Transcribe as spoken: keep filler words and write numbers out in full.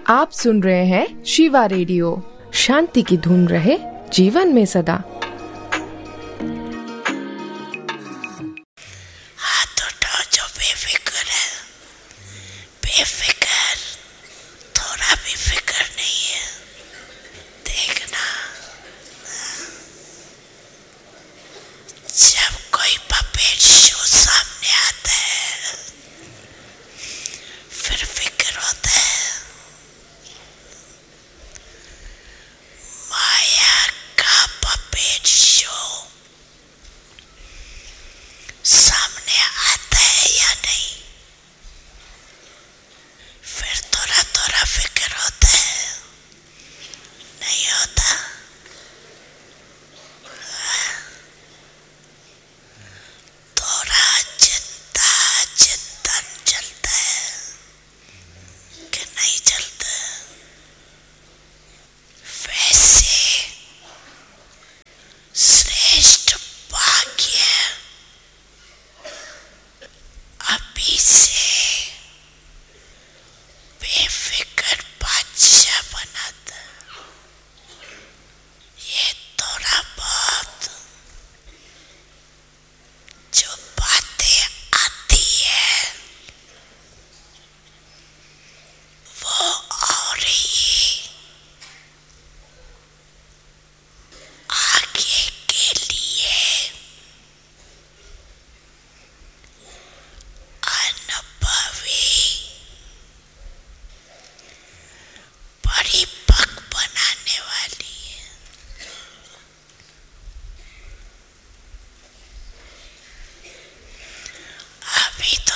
आप सुन रहे हैं शिवा रेडियो। शांति की धुन रहे जीवन में सदा। हाथ उठाओ जो बेफिक्र है। बेफिक्र, थोड़ा भी फिक्र नहीं है। देखना, जब कोई पपेट शो सामने आता है फिर फिक्र होता है। माया का पपेट शो सामने आता है या नहीं, फिर थोड़ा थोड़ा फिक्र